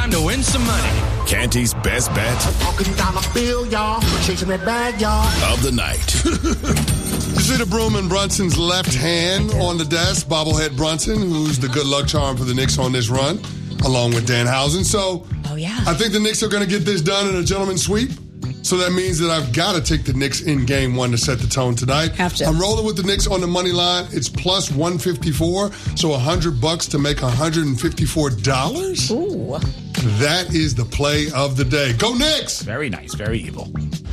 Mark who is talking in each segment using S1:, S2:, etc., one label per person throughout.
S1: Time to win some money.
S2: Canty's best bet
S3: Walking down the field, y'all. Chasing that bag, y'all.
S2: of the night.
S4: You see the broom in Brunson's left hand on the desk, bobblehead Brunson, who's the good luck charm for the Knicks on this run, along with Danhausen. So I think the Knicks are going to get this done in a gentleman's sweep. So that means that I've got to take the Knicks in game one to set the tone tonight.
S5: Have to.
S4: I'm rolling with the Knicks on the money line. It's plus 154, so $100 to make $154.
S5: Ooh.
S4: That is the play of the day. Go Knicks!
S6: Very nice, very evil.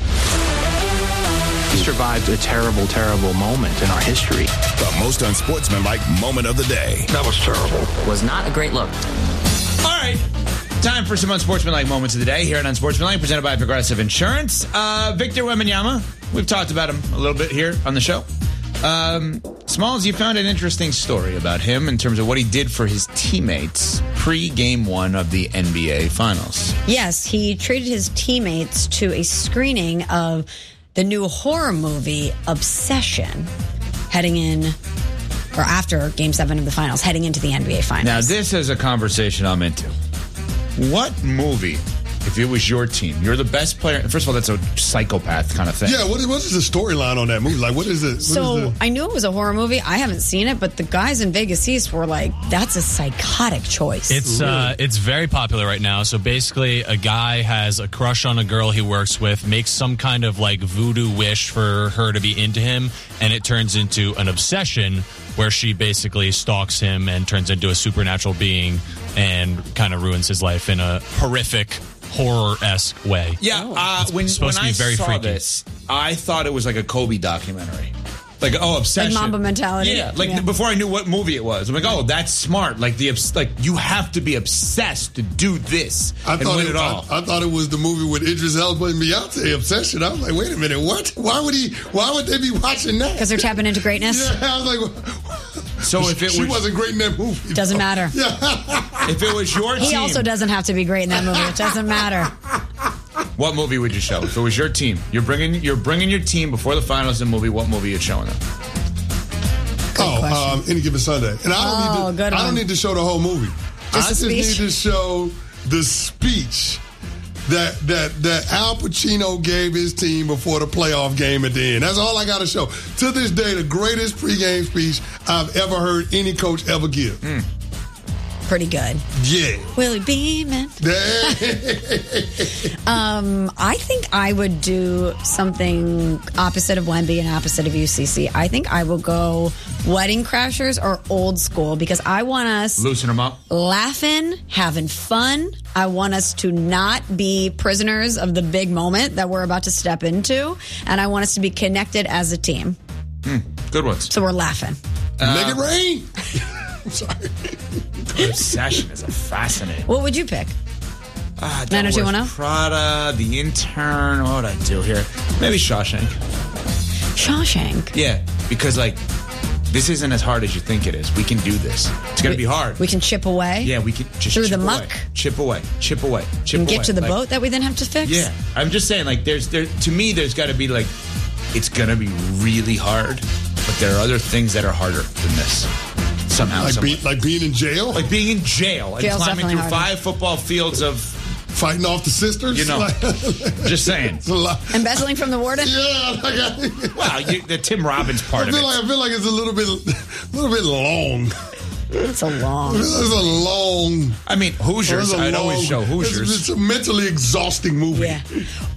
S7: We survived a terrible, terrible moment in our history.
S2: The most unsportsmanlike moment of the day.
S1: That was terrible.
S7: Was not a great look.
S6: All right. Time for some unsportsmanlike moments of the day here on Unsportsmanlike, presented by Progressive Insurance. Victor Wembanyama, we've talked about him a little bit here on the show. Smalls, you found an interesting story about him in terms of what he did for his teammates pre-game one of the NBA Finals.
S5: Yes, he treated his teammates to a screening of the new horror movie Obsession heading in, or after Game 7 of the Finals, heading into the NBA Finals.
S6: Now, this is a conversation I'm into. What movie, if it was your team, you're the best player? First of all, that's a psychopath kind of thing.
S4: Yeah, what is the storyline on that movie? Like, what is it?
S5: I knew it was a horror movie. I haven't seen it, but the guys in Vegas East were like, that's a psychotic choice.
S8: It's very popular right now. So basically, a guy has a crush on a girl he works with, makes some kind of like voodoo wish for her to be into him, and it turns into an obsession where she basically stalks him and turns into a supernatural being and kind of ruins his life in a horrific, horror-esque way.
S6: Yeah, when
S8: supposed to be
S6: I
S8: very
S6: saw
S8: freaky.
S6: this, I thought it was like a Kobe documentary. Like, Obsession.
S5: Like Mamba Mentality.
S6: Yeah, before I knew what movie it was. I'm like, that's smart. Like, you have to be obsessed to do this and win it all.
S4: I thought it was the movie with Idris Elba and Beyonce, Obsession. I was like, wait a minute, what? Why would they be watching that?
S5: Because they're tapping into greatness?
S4: Yeah, I was like,
S6: so if it
S4: she wasn't great in that movie.
S5: Doesn't matter.
S4: Yeah.
S6: If it was your team.
S5: He also doesn't have to be great in that movie. It doesn't matter.
S6: What movie would you show? If it was your team, you're bringing your team before the finals in the movie. What movie are you showing them?
S4: Any Given Sunday. And I don't need to show the whole movie. I just need to show the speech that Al Pacino gave his team before the playoff game at the end. That's all I got to show. To this day, the greatest pregame speech I've ever heard any coach ever give.
S5: Pretty good.
S4: Yeah.
S5: Willie Beeman. I think I would do something opposite of Wemby and opposite of UCC. I think I will go Wedding Crashers or Old School because I want us
S6: loosen them up,
S5: laughing, having fun. I want us to not be prisoners of the big moment that we're about to step into, and I want us to be connected as a team.
S6: Good ones.
S5: So we're laughing.
S4: Make it rain. I'm sorry.
S6: Obsession is a fascinating.
S5: What would you pick?
S6: 90210? Prada, The Intern. What would I do here? Maybe Shawshank.
S5: Shawshank?
S6: Yeah, because this isn't as hard as you think it is. We can do this. It's going to be hard.
S5: We can chip away?
S6: Yeah, we can just
S5: through
S6: chip
S5: the
S6: away.
S5: muck?
S6: Chip away.
S5: And get to the boat that we then have to fix?
S6: Yeah. I'm just saying, to me, there's got to be it's going to be really hard, but there are other things that are harder than this. Somehow,
S4: like being in jail?
S6: Like being in jail. Like
S5: Jail's
S6: climbing through
S5: definitely harder.
S6: 5 football fields of...
S4: Fighting off the sisters?
S6: Just saying.
S4: It's a lot.
S5: Embezzling from the warden?
S4: Yeah.
S6: Well, the Tim Robbins part of it.
S4: I feel like it's a little bit long.
S5: It's a long.
S4: It's a long.
S6: I mean, Hoosiers. I'd always show Hoosiers.
S4: It's a mentally exhausting movie.
S5: Yeah.